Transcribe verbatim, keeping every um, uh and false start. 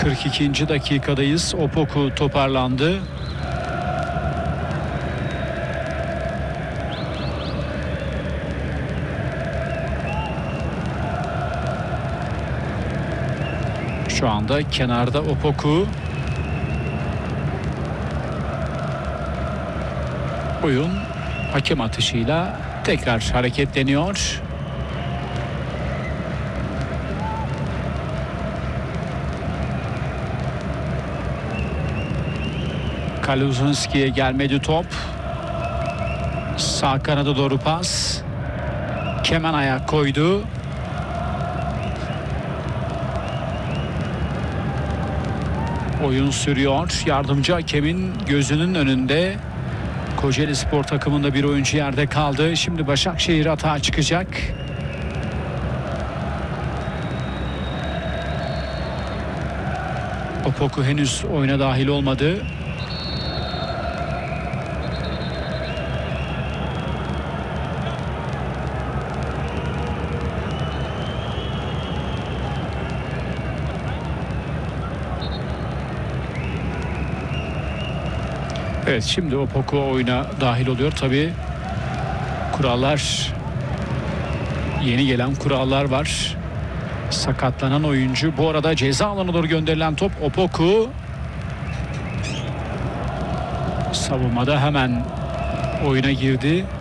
kırk ikinci dakikadayız. Opoku toparlandı. Şu anda kenarda Opoku. Oyun hakem atışıyla tekrar hareketleniyor. Kaluzunski'ye gelmedi top. Sağ kanada doğru pas. Kemen ayak koydu. Oyun sürüyor. Yardımcı hakemin gözünün önünde Kocaeli Spor takımında bir oyuncu yerde kaldı. Şimdi Başakşehir atağa çıkacak. Opoku henüz oyuna dahil olmadı. Evet, şimdi Opoku oyuna dahil oluyor. Tabii kurallar, yeni gelen kurallar var. Sakatlanan oyuncu. Bu arada ceza alanına doğru gönderilen top. Opoku savunmada hemen oyuna girdi.